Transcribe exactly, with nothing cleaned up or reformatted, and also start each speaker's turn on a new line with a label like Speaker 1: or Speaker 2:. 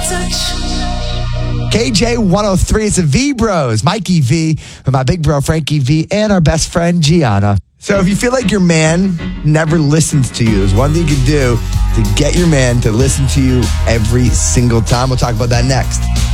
Speaker 1: K J one oh three, it's the V Bros, Mikey V, and my big bro Frankie V, and our best friend Gianna. So if you feel like your man never listens to you, there's one thing you can do to get your man to listen to you every single time. We'll talk about that next.